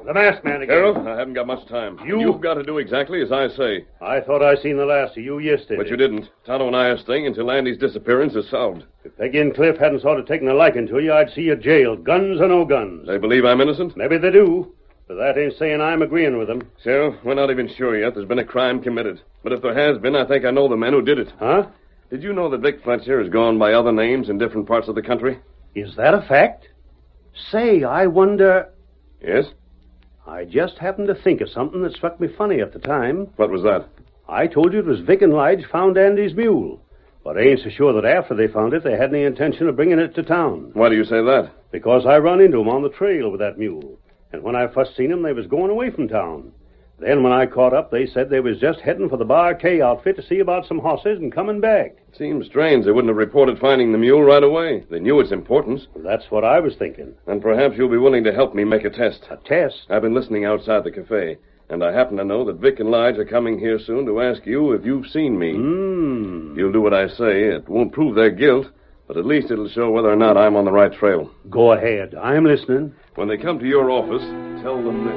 The masked man again. Sheriff, I haven't got much time. You've got to do exactly as I say. I thought I seen the last of you yesterday. But you didn't. Tonto and I are staying until Andy's disappearance is solved. If Peggy and Cliff hadn't sort of taken a liking to you, I'd see you jailed, guns or no guns. They believe I'm innocent? Maybe they do, but that ain't saying I'm agreeing with them. Sheriff, we're not even sure yet there's been a crime committed. But if there has been, I think I know the men who did it. Huh? Did you know that Vic Fletcher is gone by other names in different parts of the country? Is that a fact? Say, I wonder... Yes? I just happened to think of something that struck me funny at the time. What was that? I told you it was Vic and Lige found Andy's mule. But I ain't so sure that after they found it, they had any intention of bringing it to town. Why do you say that? Because I run into 'em on the trail with that mule. And when I first seen 'em, they was going away from town. Then when I caught up, they said they was just heading for the Bar K outfit to see about some horses and coming back. Seems strange they wouldn't have reported finding the mule right away. They knew its importance. Well, that's what I was thinking. And perhaps you'll be willing to help me make a test. A test? I've been listening outside the cafe, and I happen to know that Vic and Lige are coming here soon to ask you if you've seen me. You'll do what I say. It won't prove their guilt, but at least it'll show whether or not I'm on the right trail. Go ahead. I'm listening. When they come to your office, tell them this.